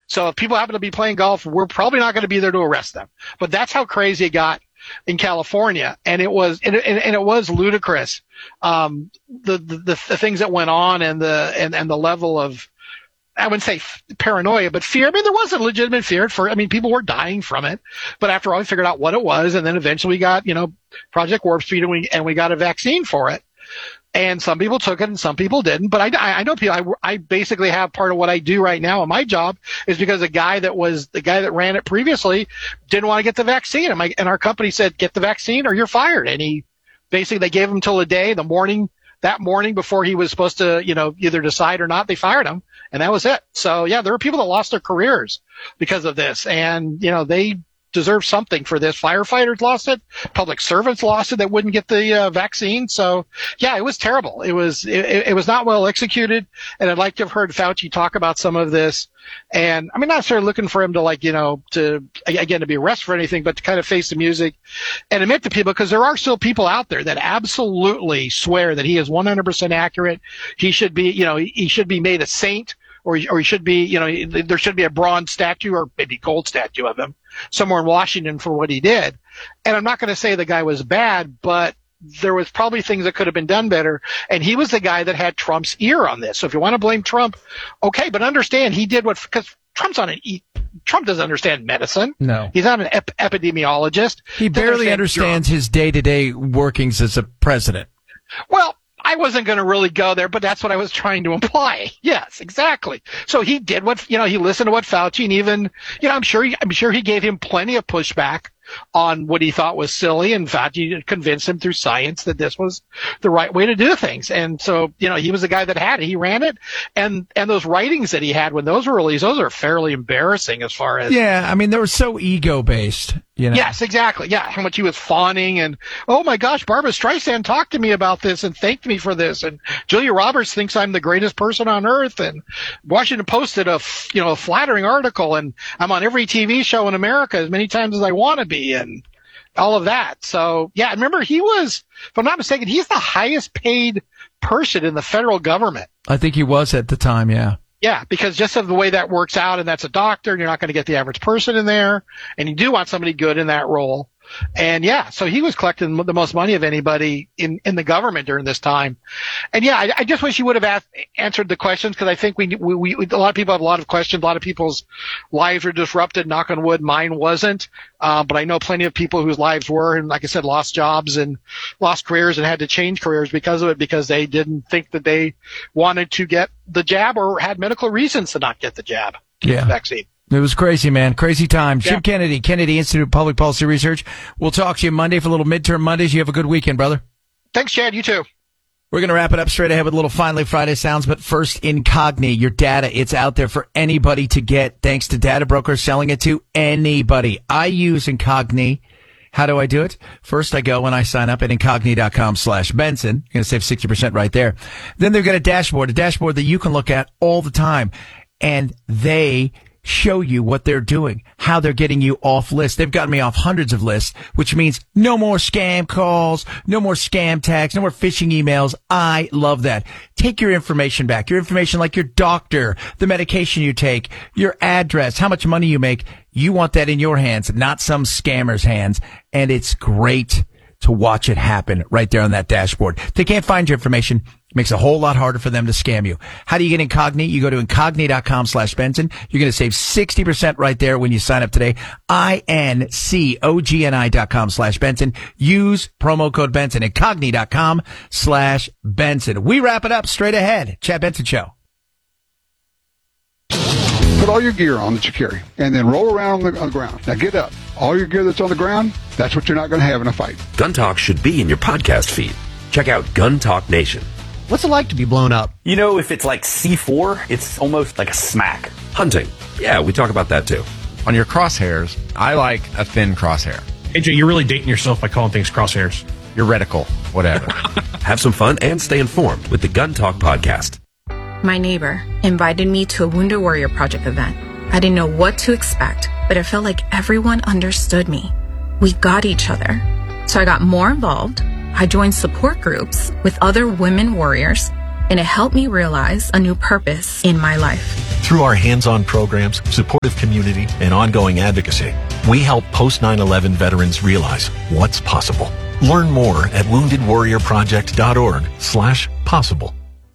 So if people happen to be playing golf, we're probably not going to be there to arrest them. But that's how crazy it got in California. And it was, and it was ludicrous. The things that went on and the level of, I wouldn't say paranoia, but fear. I mean, there was a legitimate fear people were dying from it, but after all, we figured out what it was. And then eventually we got, Project Warp Speed and we got a vaccine for it. And some people took it and some people didn't. But I know people, I basically have part of what I do right now in my job is because the guy that ran it previously didn't want to get the vaccine. And our company said, get the vaccine or you're fired. And they gave him till that morning before he was supposed to, either decide or not, they fired him. And that was it. So yeah, there were people that lost their careers because of this. And, they deserve something for this. Firefighters lost it. Public servants lost it that wouldn't get the vaccine. So yeah, it was terrible. It was not well executed. And I'd like to have heard Fauci talk about some of this. And not necessarily looking for him to be arrested for anything, but to kind of face the music and admit to people, because there are still people out there that absolutely swear that he is 100% accurate. He should be, he should be made a saint, or he should be, there should be a bronze statue or maybe gold statue of him somewhere in Washington for what he did. And I'm not going to say the guy was bad, but there was probably things that could have been done better. And he was the guy that had Trump's ear on this. So if you want to blame Trump, okay, but understand he did because Trump doesn't understand medicine. No. He's not an epidemiologist. He barely understands his day-to-day workings as a president. Well, I wasn't going to really go there, but that's what I was trying to imply. Yes, exactly. So he did he listened to what Fauci, and even, I'm sure he gave him plenty of pushback on what he thought was silly. In fact, you convinced him through science that this was the right way to do things. And so, he was the guy that had it. He ran it. And those writings that he had when those were released, those are fairly embarrassing as far as. Yeah. They were so ego-based, Yes, exactly. Yeah. How much he was fawning and, oh my gosh, Barbara Streisand talked to me about this and thanked me for this. And Julia Roberts thinks I'm the greatest person on earth. And Washington Post did a flattering article, and I'm on every TV show in America as many times as I want to be, and all of that. So yeah, remember he was, if I'm not mistaken, he's the highest paid person in the federal government. I think he was at the time. Yeah. Yeah, because just of the way that works out, and that's a doctor, and you're not going to get the average person in there, and you do want somebody good in that role. And yeah, so he was collecting the most money of anybody in the government during this time. And yeah, I just wish he would have answered the questions, because I think we a lot of people have a lot of questions. A lot of people's lives were disrupted. Knock on wood, mine wasn't. But I know plenty of people whose lives were, and like I said, lost jobs and lost careers and had to change careers because of it, because they didn't think that they wanted to get the jab or had medical reasons to not get the jab. Yeah. Vaccine. It was crazy, man. Crazy time. Yeah. Jim Kennedy, Kennedy Institute of Public Policy Research. We'll talk to you Monday for a little midterm Mondays. You have a good weekend, brother. Thanks, Chad. You too. We're going to wrap it up straight ahead with a little Finally Friday sounds, but first, Incogni, your data. It's out there for anybody to get, thanks to data brokers selling it to anybody. I use Incogni. How do I do it? First, I go and I sign up at Incogni.com/Benson. You're going to save 60% right there. Then they've got a dashboard that you can look at all the time. And they show you what they're doing, how they're getting you off lists. They've gotten me off hundreds of lists, which means no more scam calls, no more scam texts, no more phishing emails. I love that. Take your information back. Your information like your doctor, the medication you take, your address, how much money you make. You want that in your hands, not some scammer's hands. And it's great to watch it happen right there on that dashboard. If they can't find your information, it makes it a whole lot harder for them to scam you. How do you get Incogni? You go to Incogni.com/Benson. You're going to save 60% right there when you sign up today. Incogni.com/Benson. Use promo code Benson. Incogni.com/Benson. We wrap it up straight ahead. Chad Benson Show. Put all your gear on that you carry, and then roll around on the ground. Now get up. All your gear that's on the ground, that's what you're not going to have in a fight. Gun Talk should be in your podcast feed. Check out Gun Talk Nation. What's it like to be blown up? If it's like C4, it's almost like a smack. Hunting. Yeah, we talk about that too. On your crosshairs, I like a thin crosshair. AJ, you're really dating yourself by calling things crosshairs. Your reticle, whatever. Have some fun and stay informed with the Gun Talk podcast. My neighbor invited me to a Wounded Warrior Project event. I didn't know what to expect, but it felt like everyone understood me. We got each other. So I got more involved. I joined support groups with other women warriors, and it helped me realize a new purpose in my life. Through our hands-on programs, supportive community, and ongoing advocacy, we help post 9/11 veterans realize what's possible. Learn more at woundedwarriorproject.org/possible.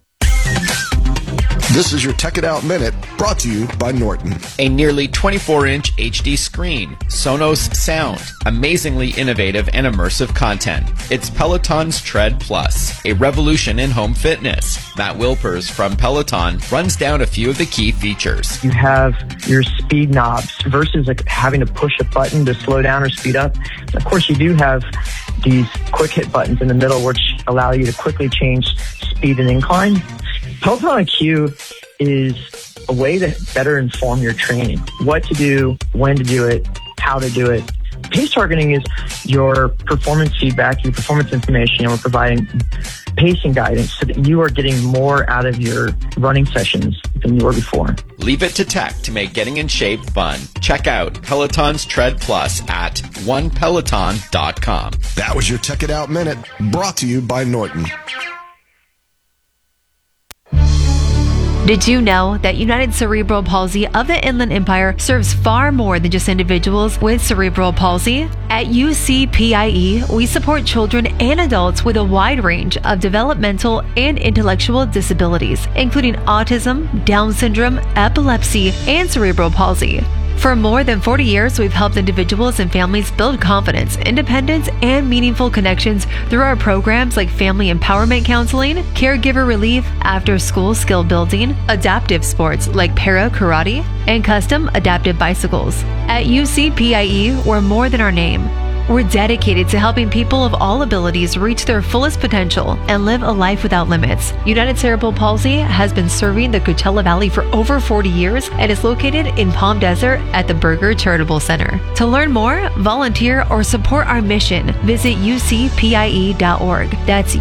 This is your Tech It Out Minute, brought to you by Norton. A nearly 24-inch HD screen, Sonos sound, amazingly innovative and immersive content. It's Peloton's Tread Plus, a revolution in home fitness. Matt Wilpers from Peloton runs down a few of the key features. You have your speed knobs versus having to push a button to slow down or speed up. Of course, you do have these quick hit buttons in the middle, which allow you to quickly change speed and incline. Peloton IQ is a way to better inform your training. What to do, when to do it, how to do it. Pace targeting is your performance feedback, your performance information, and we're providing pacing guidance so that you are getting more out of your running sessions than you were before. Leave it to tech to make getting in shape fun. Check out Peloton's Tread Plus at onepeloton.com. That was your Tech It Out Minute, brought to you by Norton. Did you know that United Cerebral Palsy of the Inland Empire serves far more than just individuals with cerebral palsy? At UCPIE, we support children and adults with a wide range of developmental and intellectual disabilities, including autism, Down syndrome, epilepsy, and cerebral palsy. For more than 40 years, we've helped individuals and families build confidence, independence, and meaningful connections through our programs like family empowerment counseling, caregiver relief, after-school skill building, adaptive sports like para karate, and custom adaptive bicycles. At UCPIE, we're more than our name. We're dedicated to helping people of all abilities reach their fullest potential and live a life without limits. United Cerebral Palsy has been serving the Coachella Valley for over 40 years and is located in Palm Desert at the Berger Charitable Center. To learn more, volunteer, or support our mission, visit ucpie.org. That's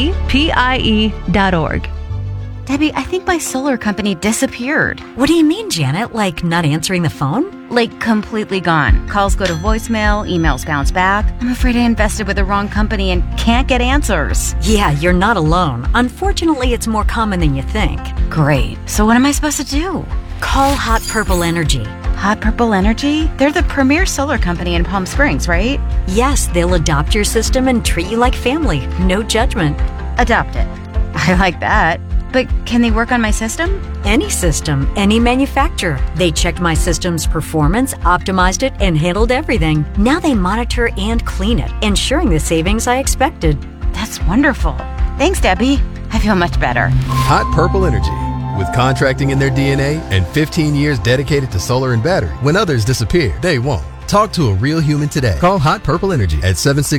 ucpie.org. Debbie, I think my solar company disappeared. What do you mean, Janet? Like not answering the phone? Like completely gone. Calls go to voicemail, emails bounce back. I'm afraid I invested with the wrong company and can't get answers. Yeah, you're not alone. Unfortunately, it's more common than you think. Great. So what am I supposed to do? Call Hot Purple Energy. Hot Purple Energy? They're the premier solar company in Palm Springs, right? Yes, they'll adopt your system and treat you like family. No judgment. Adopt it. I like that. But can they work on my system? Any system, any manufacturer. They checked my system's performance, optimized it, and handled everything. Now they monitor and clean it, ensuring the savings I expected. That's wonderful. Thanks, Debbie. I feel much better. Hot Purple Energy. With contracting in their DNA and 15 years dedicated to solar and battery, when others disappear, they won't. Talk to a real human today. Call Hot Purple Energy at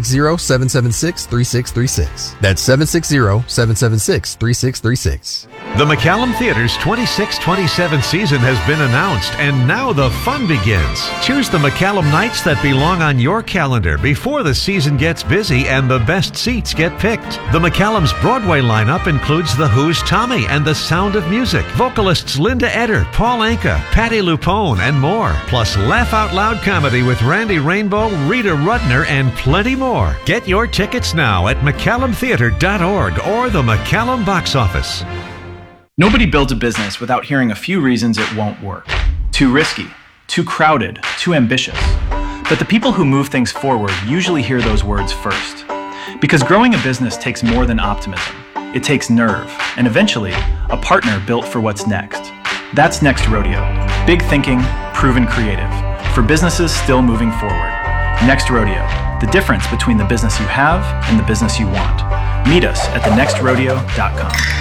760-776-3636. That's 760-776-3636. The McCallum Theater's 26-27 season has been announced, and now the fun begins. Choose the McCallum nights that belong on your calendar before the season gets busy and the best seats get picked. The McCallum's Broadway lineup includes The Who's Tommy and The Sound of Music, vocalists Linda Eder, Paul Anka, Patti LuPone, and more, plus laugh out loud comedy with Randy Rainbow, Rita Rudner, and plenty more. Get your tickets now at McCallumtheater.org or the McCallum box office. Nobody builds a business without hearing a few reasons it won't work. Too risky, too crowded, too ambitious. But the people who move things forward usually hear those words first. Because growing a business takes more than optimism. It takes nerve, and eventually, a partner built for what's next. That's Next Rodeo. Big thinking, proven creative. For businesses still moving forward. Next Rodeo. The difference between the business you have and the business you want. Meet us at thenextrodeo.com.